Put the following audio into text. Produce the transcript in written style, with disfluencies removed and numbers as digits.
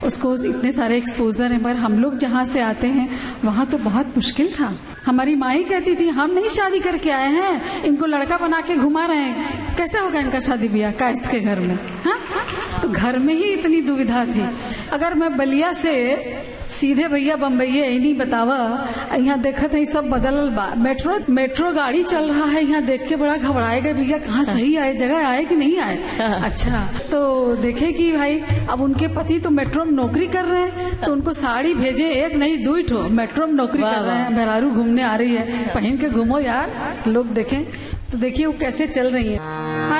उसको इतने सारे एक्सपोजर हैं, पर हम लोग जहाँ से आते हैं वहाँ तो बहुत मुश्किल था। हमारी माँ ही कहती थी हम नहीं शादी करके आए हैं, इनको लड़का बना के घुमा रहे हैं, कैसे होगा इनका शादी ब्याह कायस्थ के घर में। हाँ, तो घर में ही इतनी दुविधा थी। अगर मैं बलिया से सीधे भैया बम्बई नहीं बतावा, यहाँ देखत है सब बदल बा, मेट्रो गाड़ी चल रहा है, यहाँ देख के बड़ा घबराएगा भैया कहाँ सही आए, जगह आए कि नहीं आए। अच्छा, तो देखे कि भाई अब उनके पति तो मेट्रो में नौकरी कर रहे हैं, तो उनको साड़ी भेजे, एक नहीं दो ठो, मेट्रो में नौकरी कर रहे हैं, मेहरारू घूमने आ रही है, पहन के घूमो यार, लोग देखें। तो देखिए वो कैसे चल रही है।